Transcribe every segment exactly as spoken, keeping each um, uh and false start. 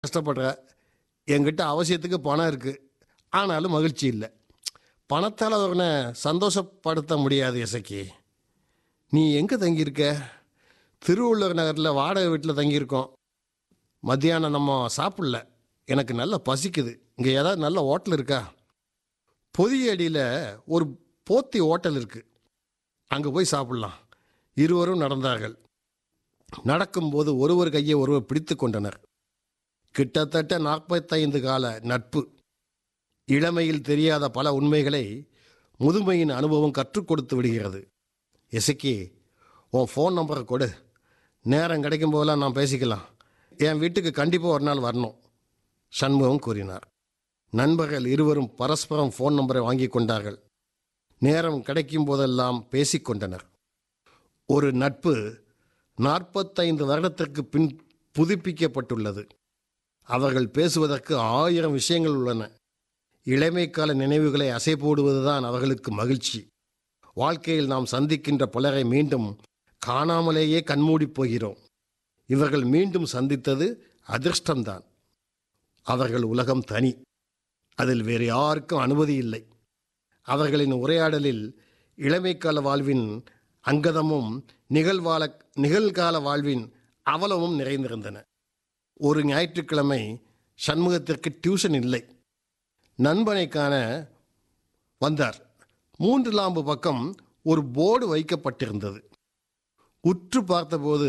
கஷ்டப்படுற. என்கிட்ட அவசியத்துக்கு பணம் இருக்குது, ஆனாலும் மகிழ்ச்சி இல்லை. பணத்தால் அவனை சந்தோஷப்படுத்த முடியாது. இசக்கி, நீ எங்கே தங்கியிருக்க? திருவள்ளூர் நகரில் வாடகை வீட்டில் தங்கியிருக்கோம். மத்தியானம் நம்ம சாப்பிடல, எனக்கு நல்ல பசிக்குது. இங்கே ஏதாவது நல்ல ஹோட்டல் இருக்கா? பொதிய அடியில் ஒரு போத்தி ஹோட்டல் இருக்குது, அங்கே போய் சாப்பிட்லாம். இருவரும் நடந்தார்கள். நடக்கும்போது ஒருவர் கையை ஒருவர் பிடித்து கொண்டனர். கிட்டத்தட்ட நாற்பத்தைந்து கால நட்பு. இளமையில் தெரியாத பல உண்மைகளை முதுமையின் அனுபவம் கற்றுக் கொடுத்து விடுகிறது. இசக்கி, உன் ஃபோன் நம்பரை கொடு, நேரம் கிடைக்கும் போதெல்லாம் நான் பேசிக்கலாம். என் வீட்டுக்கு கண்டிப்பாக ஒரு நாள் வரணும், சண்முகம் கூறினார். நண்பர்கள் இருவரும் பரஸ்பரம் ஃபோன் நம்பரை வாங்கி கொண்டார்கள். நேரம் கிடைக்கும் போதெல்லாம் பேசிக்கொண்டனர். ஒரு நட்பு நாற்பத்தைந்து வருடத்திற்கு பின் புதுப்பிக்கப்பட்டுள்ளது. அவர்கள் பேசுவதற்கு ஆயிரம் விஷயங்கள் உள்ளன. இளமைக்கால நினைவுகளை அசை போடுவதுதான் அவர்களுக்கு மகிழ்ச்சி. வாழ்க்கையில் நாம் சந்திக்கின்ற பலரை மீண்டும் காணாமலேயே கண்மூடி போகிறோம். இவர்கள் மீண்டும் சந்தித்தது அதிர்ஷ்டம்தான். அவர்கள் உலகம் தனி, அதில் வேறு யாருக்கும் அனுமதி இல்லை. அவர்களின் உரையாடலில் இளமைக்கால வாழ்வின் அங்கதமும் நிகழ்வால நிகழ்கால வாழ்வின் அவலமும் நிறைந்திருந்தன. ஒரு ஞாயிற்றுக்கிழமை சண்முகத்திற்கு டியூஷன் இல்லை. நண்பனை காண வந்தார். மூன்று லாம்பு பக்கம் ஒரு போர்டு வைக்கப்பட்டிருந்தது. உற்று பார்த்தபோது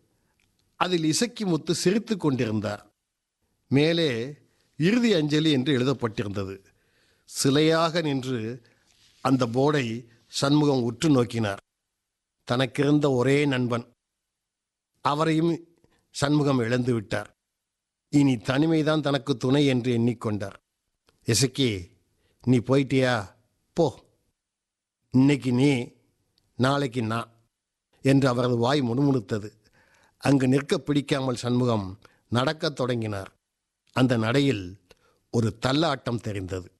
அதில் இசக்கி முத்து சிரித்து கொண்டிருந்தார். மேலே இறுதி அஞ்சலி என்று எழுதப்பட்டிருந்தது. சிலையாக நின்று அந்த போர்டை சண்முகம் உற்று நோக்கினார். தனக்கிருந்த ஒரே நண்பன், அவரையும் சண்முகம் இழந்து விட்டார். இனி தனிமைதான் தனக்கு துணை என்று எண்ணிக்கொண்டார். இசக்கி, நீ போயிட்டியா? போ, இன்னைக்கு நீ, நாளைக்கு நான் என்று அவரது வாய் முணுமுணுத்தது. அங்கு நிற்க பிடிக்காமல் சண்முகம் நடக்கத் தொடங்கினார். அந்த நடையில் ஒரு தள்ளாட்டம் தெரிந்தது.